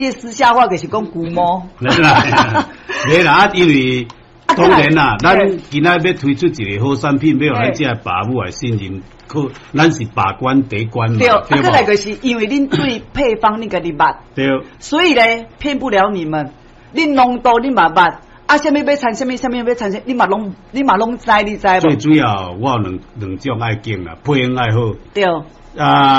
这私下话就是讲牛毛。 没啦，因为当然啦，咱今仔要推出一个好产品，要让咱这爸母来信任，咱是把关第一关嘛。 对，再来就是因为恁对配方恁家己捌， 对， 所以咧骗不了你们。恁浓度恁嘛捌，啊，什么要掺什么，什么要掺什么，你嘛拢知，你知无？ 最主要我有两种爱拣啦，配方爱好。 对。